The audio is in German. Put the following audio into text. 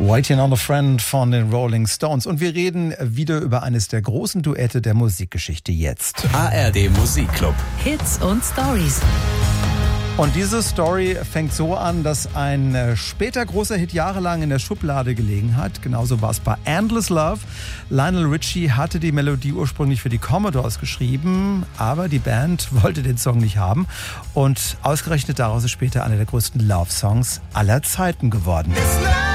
Waiting on a Friend von den Rolling Stones. Und wir reden wieder über eines der großen Duette der Musikgeschichte jetzt. ARD Musikclub. Hits und Stories. Und diese Story fängt so an, dass ein später großer Hit jahrelang in der Schublade gelegen hat. Genauso war es bei Endless Love. Lionel Richie hatte die Melodie ursprünglich für die Commodores geschrieben, aber die Band wollte den Song nicht haben. Und ausgerechnet daraus ist später einer der größten Love-Songs aller Zeiten geworden.